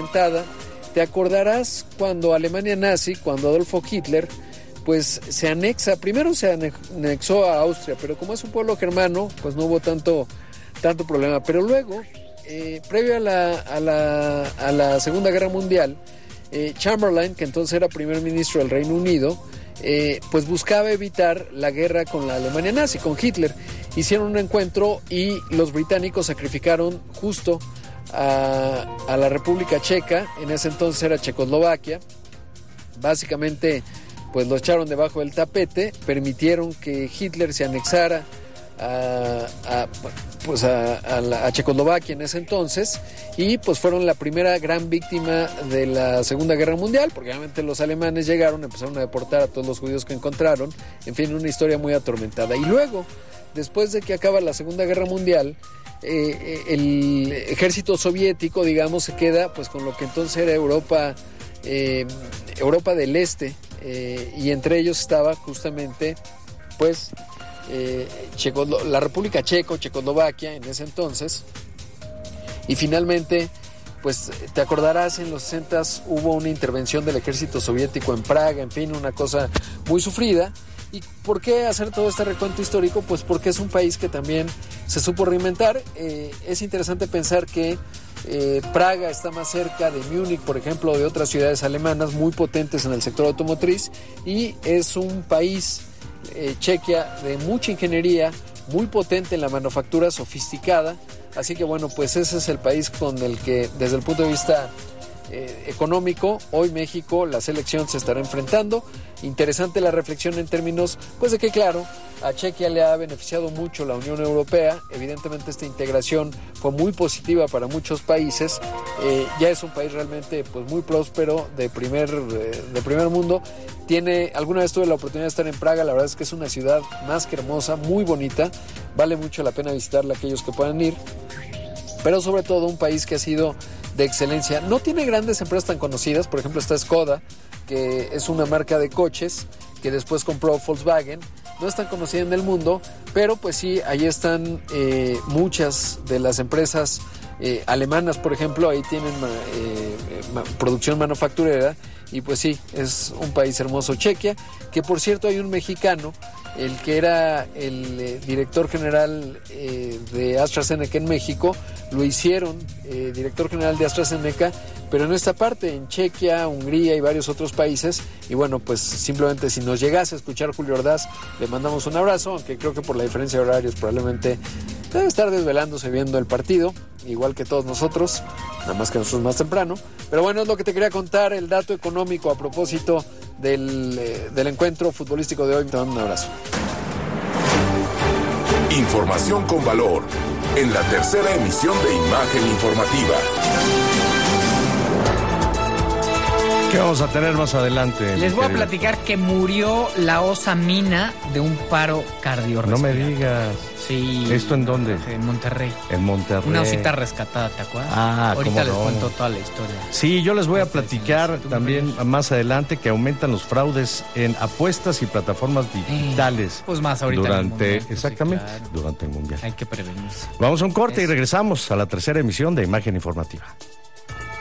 atormentada. Te acordarás cuando Alemania nazi, cuando Adolfo Hitler, pues se anexa, primero se anexó a Austria, pero como es un pueblo germano, pues no hubo tanto problema. Pero luego, previo a la Segunda Guerra Mundial, Chamberlain, que entonces era primer ministro del Reino Unido, pues buscaba evitar la guerra con la Alemania nazi, con Hitler. Hicieron un encuentro y los británicos sacrificaron justo a la República Checa, en ese entonces era Checoslovaquia. Básicamente pues lo echaron debajo del tapete, permitieron que Hitler se anexara a Checoslovaquia en ese entonces, y pues fueron la primera gran víctima de la Segunda Guerra Mundial, porque obviamente los alemanes llegaron, empezaron a deportar a todos los judíos que encontraron, en fin, una historia muy atormentada. Y luego, después de que acaba la Segunda Guerra Mundial, el ejército soviético, digamos, se queda pues con lo que entonces era Europa del Este, y entre ellos estaba justamente pues la República Checa, Checoslovaquia en ese entonces. Y finalmente, pues te acordarás, en los 60s hubo una intervención del ejército soviético en Praga, en fin, una cosa muy sufrida. ¿Y por qué hacer todo este recuento histórico? Pues porque es un país que también se supo reinventar. Es interesante pensar que Praga está más cerca de Múnich, por ejemplo, de otras ciudades alemanas muy potentes en el sector automotriz, y es un país, Chequia, de mucha ingeniería, muy potente en la manufactura sofisticada. Así que bueno, pues ese es el país con el que, desde el punto de vista económico, hoy México, la selección se estará enfrentando. Interesante la reflexión en términos pues de que, claro, a Chequia le ha beneficiado mucho la Unión Europea. Evidentemente esta integración fue muy positiva para muchos países. Ya es un país realmente pues muy próspero, de primer mundo. Alguna vez tuve la oportunidad de estar en Praga. La verdad es que es una ciudad más que hermosa, muy bonita, vale mucho la pena visitarla aquellos que puedan ir, pero sobre todo un país que ha sido de excelencia. No tiene grandes empresas tan conocidas, por ejemplo está Skoda, que es una marca de coches que después compró Volkswagen. No es tan conocida en el mundo, pero pues sí, ahí están muchas de las empresas alemanas, por ejemplo, ahí tienen producción manufacturera, y pues sí, es un país hermoso, Chequia, que por cierto hay un mexicano, el que era el director general de AstraZeneca en México, lo hicieron director general de AstraZeneca, pero en esta parte, en Chequia, Hungría y varios otros países. Y bueno, pues simplemente si nos llegase a escuchar Julio Ordaz, le mandamos un abrazo, aunque creo que por la diferencia de horarios probablemente debe estar desvelándose viendo el partido, igual que todos nosotros, nada más que nosotros más temprano. Pero bueno, es lo que te quería contar, el dato económico a propósito del encuentro futbolístico de hoy. Te mando un abrazo. Información con valor en la tercera emisión de Imagen Informativa. ¿Qué vamos a tener más adelante? Les voy a platicar que murió la osa Mina de un paro cardiorrespiratorio. No me digas. Sí. ¿Esto en dónde? En Monterrey. En Monterrey. Una osita rescatada, ¿te acuerdas? Ahorita les cuento toda la historia. Sí, yo les voy a platicar también más adelante que aumentan los fraudes en apuestas y plataformas digitales. Pues más ahorita durante, pues exactamente, sí, claro. Durante el Mundial. Hay que prevenirse. Vamos a un corte y regresamos a la tercera emisión de Imagen Informativa.